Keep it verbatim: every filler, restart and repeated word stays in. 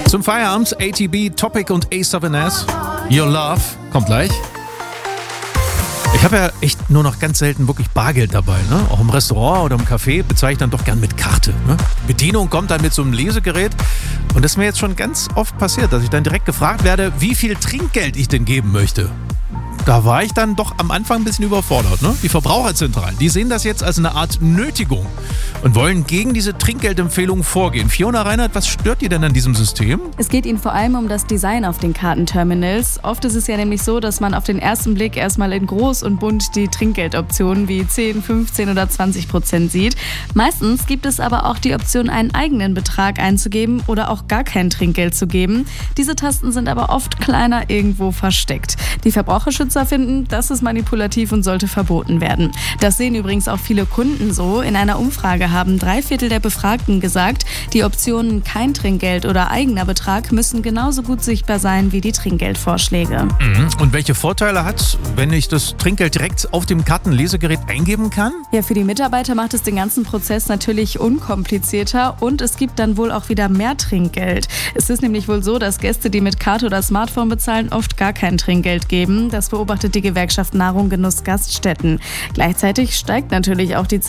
Zum Feierabend A T B, Topic und A sieben S. Your Love kommt gleich. Ich habe ja echt nur noch ganz selten wirklich Bargeld dabei. Ne? Auch im Restaurant oder im Café bezahle ich dann doch gern mit Karte. Ne? Die Bedienung kommt dann mit so einem Lesegerät. Und das ist mir jetzt schon ganz oft passiert, dass ich dann direkt gefragt werde, wie viel Trinkgeld ich denn geben möchte. Da war ich dann doch am Anfang ein bisschen überfordert. Ne? Die Verbraucherzentralen, die sehen das jetzt als eine Art Nötigung und wollen gegen diese Trinkgeldempfehlung vorgehen. Fiona Reinhardt, was stört dir denn an diesem System? Es geht ihnen vor allem um das Design auf den Kartenterminals. Oft ist es ja nämlich so, dass man auf den ersten Blick erstmal in groß und bunt die Trinkgeldoptionen wie zehn, fünfzehn oder zwanzig Prozent sieht. Meistens gibt es aber auch die Option, einen eigenen Betrag einzugeben oder auch gar kein Trinkgeld zu geben. Diese Tasten sind aber oft kleiner irgendwo versteckt. Die Verbraucherschützer finden, das ist manipulativ und sollte verboten werden. Das sehen übrigens auch viele Kunden so. In einer Umfrage haben drei Viertel der Befragten gesagt, die Optionen kein Trinkgeld oder eigener Betrag müssen genauso gut sichtbar sein wie die Trinkgeldvorschläge. Mhm. Und welche Vorteile hat, wenn ich das Trinkgeld direkt auf dem Kartenlesegerät eingeben kann? Ja, für die Mitarbeiter macht es den ganzen Prozess natürlich unkomplizierter und es gibt dann wohl auch wieder mehr Trinkgeld. Es ist nämlich wohl so, dass Gäste, die mit Karte oder Smartphone bezahlen, oft gar kein Trinkgeld geben. Das beobachtet die Gewerkschaft Nahrung, Genuss, Gaststätten. Gleichzeitig steigt natürlich auch die